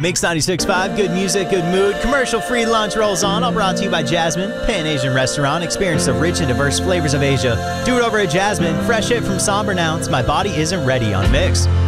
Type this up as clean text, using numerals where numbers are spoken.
Mix 96.5, good music, good mood. Commercial-free lunch rolls on. All brought to you by Jasmine, Pan-Asian restaurant. Experience the rich and diverse flavors of Asia. Do it over at Jasmine. Fresh hit from Somber Now. It's My Body Isn't Ready on Mix.